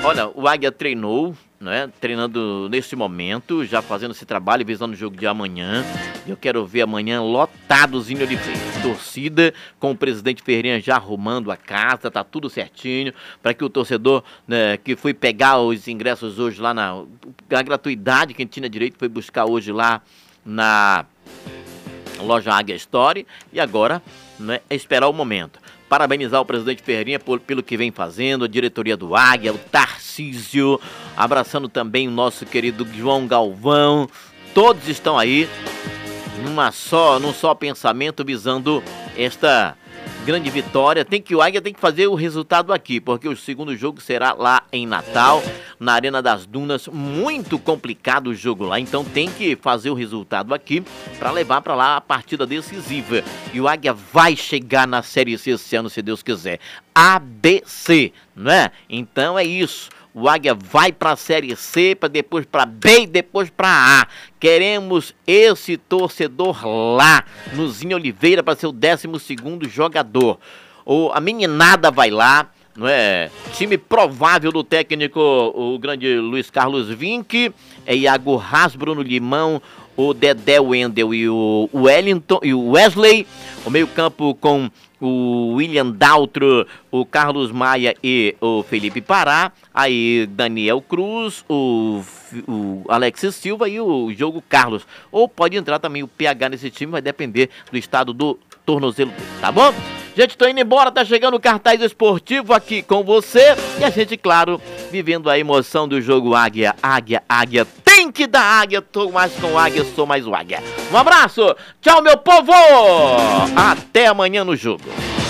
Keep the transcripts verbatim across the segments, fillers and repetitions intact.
Olha, o Águia treinou, né? Treinando nesse momento, já fazendo esse trabalho, visando o jogo de amanhã. Eu quero ver amanhã lotadozinho de torcida, com o presidente Ferreirinha já arrumando a casa, tá tudo certinho, para que o torcedor, né, que foi pegar os ingressos hoje lá na a gratuidade, quem tinha direito foi buscar hoje lá na loja Águia Store, e agora, né, é esperar o momento. Parabenizar o presidente Ferreirinha por, pelo que vem fazendo, a diretoria do Águia, o Tarcísio, abraçando também o nosso querido João Galvão. Todos estão aí numa só, num só pensamento, visando esta grande vitória. Tem que o Águia tem que fazer o resultado aqui, porque o segundo jogo será lá em Natal, na Arena das Dunas. Muito complicado o jogo lá, então tem que fazer o resultado aqui para levar para lá a partida decisiva. E o Águia vai chegar na Série C esse ano, se Deus quiser. A B C, né? Então é isso. O Águia vai para a Série C, para depois para B e depois para A. Queremos esse torcedor lá, no Zinho Oliveira, para ser o décimo segundo jogador. O, a meninada vai lá, não é? Time provável do técnico, o grande Luiz Carlos Vinck, é Iago Haas, Bruno Limão, o Dedé Wendel e o Wellington e o Wesley. O meio-campo com o William Daltro, o Carlos Maia e o Felipe Pará. Aí Daniel Cruz, o, o Alexis Silva e o Diogo Carlos. Ou pode entrar também o P H nesse time, vai depender do estado do tornozelo dele, tá bom? Gente, tô indo embora, tá chegando o cartaz esportivo aqui com você. E a gente, claro, vivendo a emoção do jogo Águia, Águia, Águia. Tem que dar Águia, tô mais com Águia, sou mais o Águia. Um abraço, tchau meu povo! Até amanhã no jogo.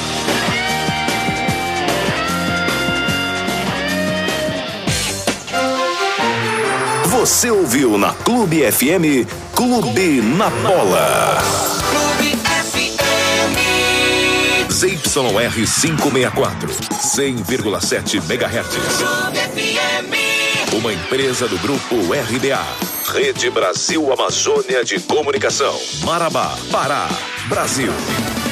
Você ouviu na Clube F M, Clube na Bola. Clube F M. Z Y R quinhentos e sessenta e quatro, cem vírgula sete megahertz. Clube F M. Uma empresa do Grupo R B A. Rede Brasil Amazônia de Comunicação. Marabá, Pará, Brasil.